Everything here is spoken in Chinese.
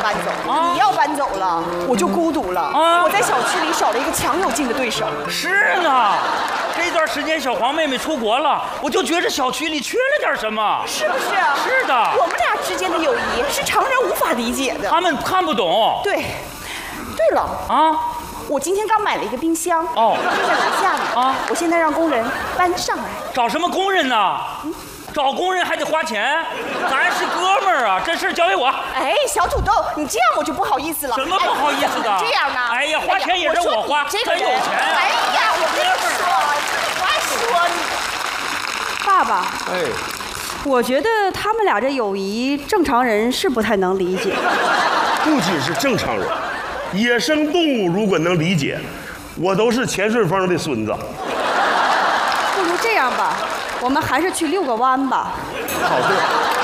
搬走，你要搬走了，我就孤独了。我在小区里少了一个强有劲的对手。 是呢，这段时间小黄妹妹出国了，我就觉着小区里缺了点什么。 是不是？ 是的。 我们俩之间的友谊是常人无法理解的。 他们看不懂。 对了啊，我今天刚买了一个冰箱，就在楼下呢。我现在让工人搬上来。 找什么工人呢？找工人还得花钱，咱是哥们儿啊，这事交给我。 哎，小土豆，你这样我就不好意思了。 什么不好意思的？ 这样呢？ 哎呀，花钱也是我花， 这个真有钱啊！ 哎呀，我跟你说，我还说你， 爸爸。哎，我觉得他们俩这友谊，正常人是不太能理解。 不仅是正常人，野生动物如果能理解，我都是钱顺风的孙子。 不如这样吧。我们还是去遛个弯吧。 好的。